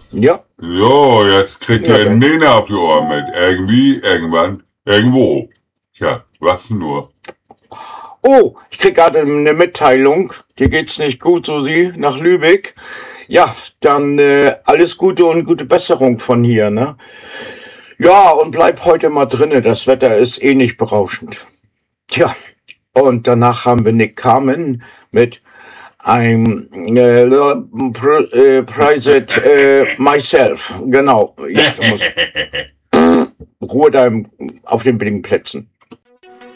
Ja, So, jetzt kriegt ja ihr einen dann. Nena auf die Ohren mit. Irgendwie, irgendwann, irgendwo. Tja, was nur. Oh, ich krieg gerade eine Mitteilung. Dir geht's nicht gut, Susi, nach Lübeck. Ja, dann alles Gute und gute Besserung von hier, ne? Ja, und bleib heute mal drinne. Das Wetter ist eh nicht berauschend. Tja, und danach haben wir Nick Carmen mit I'm Private Myself. Genau. Ja, da muss Ruhe da auf den Plätzen.